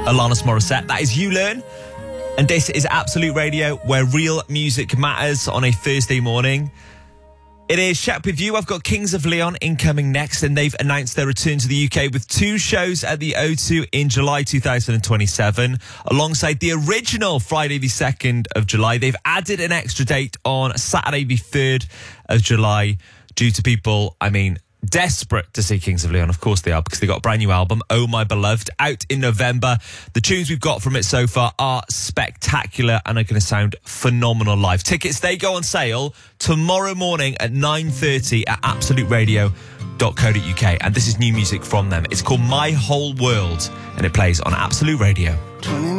Alanis Morissette. That is You Learn. And this is Absolute Radio, where real music matters on a Thursday morning. It is Shep with you. I've got Kings of Leon incoming next, and they've announced their return to the UK with 2 shows at the O2 in July 2027, alongside the original Friday the 2nd of July. They've added an extra date on Saturday the 3rd of July due to people, desperate to see Kings of Leon. Of course they are, because they got a brand new album, Oh My Beloved, out in November. The tunes we've got from it so far are spectacular and are going to sound phenomenal live. Tickets, they go on sale tomorrow morning at 9:30 at absoluteradio.co.uk. And this is new music from them. It's called My Whole World, and it plays on Absolute Radio.